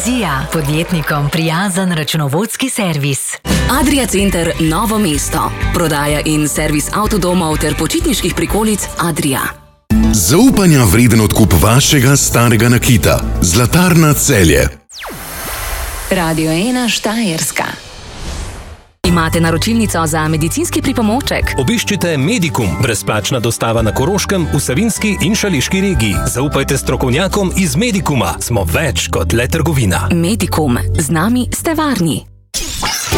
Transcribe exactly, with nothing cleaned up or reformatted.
Vizija. Podjetnikom prijazen računovodski servis. Adria Center Novo mesto. Prodaja in servis avtodomov ter počitniških prikolic Adria. Zaupanja vreden odkup vašega starega nakita. Zlatarna Celje. Radio ena Štajerska. Imate naročilnico za medicinski pripomoček? Obiščite Medikum, brezplačna dostava na Koroškem, v Savinjski in Šaleški regiji. Zaupajte strokovnjakom iz Medikuma. Smo več kot le trgovina. Medikum. Z nami ste varni.